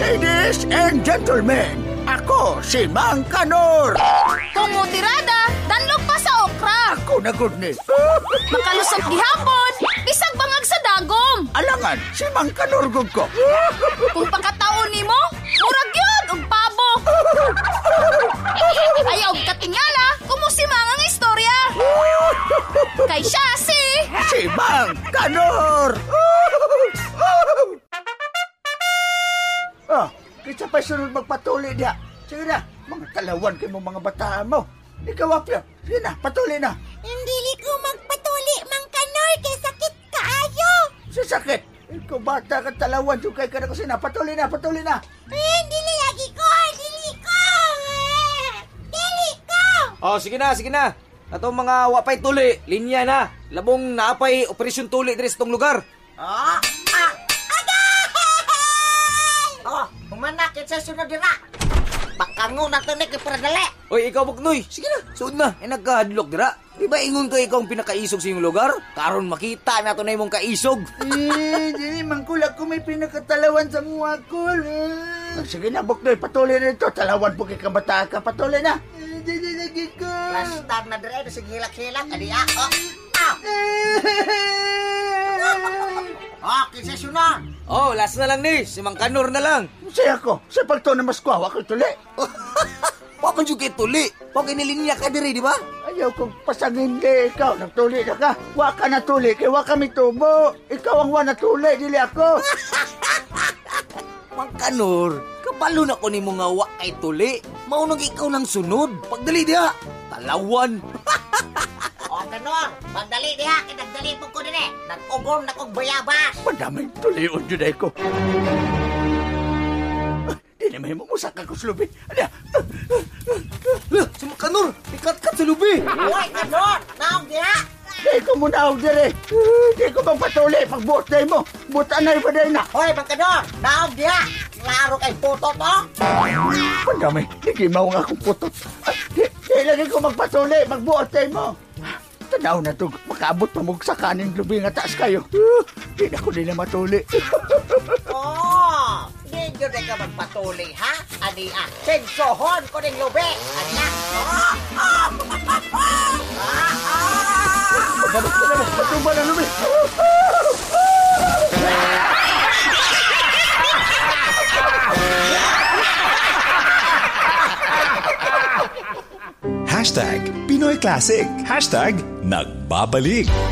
Ladies and gentlemen, ako si Mang Kanor. Tumutirada, danlog pa sa okra. Ako na good ni. Makalusot gihapon, bisag bangag sa dagom. Alangan, si Mang Kanor gud ko. Kung pakataon nimo, murag yun og pabo. Ayaw katingala, kumusimang ang istorya. Kay siya si Mang Kanor. Kita pa sunod magpatuloy diya. Sige na, mga talawan kayo mga bataan mo. Ikaw, Apya. Sige na, patuloy na. Hindi ko magpatuli, Mang Kanor, kay sakit kaayo. Sa sakit. Ikaw bata ka talawan, sukay ka na kasi na. Patuloy na, patuloy na. Dili lagi ko, dili ko. Dili ko. Oh, sige na. Atong mga wapay tuli, linya na. Labong naapay operasyon tuli diri sa tong lugar. Humanakit sa sunod dira. Bakango na to ni para dali. Oy, ikaw Buknoy, sige na, suod na. Nagkahadlok dira. Di ba ingon ko ikaw ang pinakaisog sa iyong lugar? Karon makita na to na imong kaisog. Dili, mangkulag ko may pinakatalawan sa mga kul. Sige na, Buknoy, patuloy na ito. Talawan po kay kabataan ka, patuloy na. Dili lagi ko. Lastar na dira, sige hilak-hilak. Adiya, kinsa sunod. Oh, last na lang ni, si Mang Kanor na lang. Saya ko, sa pagto na mas kwawa ko tuli. Pakon yung tuli. Pakon inilinya ka diri, di ba? Ayaw kong pasangin di ikaw. Nagtuli na ka. Wa ka natuli, kaya wa kami tubo. Ikaw ang wa natuli, dili ako. Mang Kanor, kapalo na ko ni mga wa kay tuli. Maunang ikaw ng sunod. Pagdali diha, talawan. Kanor, magdali diha, kinagdali po ko dire. Nag-ugom na kong bayabas. Madaming tulion dyan ay ko. Di na may mumusak ako sa lubi. Si Mang Kanor, ikat-kat sa lubi. Uy, Kanor, naog diha. Di ko muna ako dire. Di ko magpatuli pagbuot na mo. Butaan na iba na. Hoy, Mang Kanor, naog diha. Klaro kay puto to. Madami, hindi mo nga akong putot. Di lagi ko magpatuli, magbuot na mo. Tanaw na ito, makaabot pa mo sa kaning lubi nga taas kayo. Di na ko nila matuli. Di nyo na ka magpatuli, ha? Adi sensohon ko ng lubi. Adi Patuba ng lubi. #PinoyClassic. #Nagbabalik.